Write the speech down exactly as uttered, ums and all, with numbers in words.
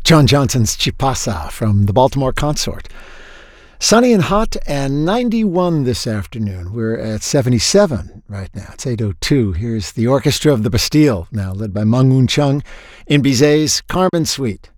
John Johnson's Chipasa from the Baltimore Consort. Sunny and hot and ninety-one this afternoon. We're at seventy-seven right now. It's eight oh two. Here's the Orchestra of the Bastille, now led by Meng Woon Chung in Bizet's Carmen Suite.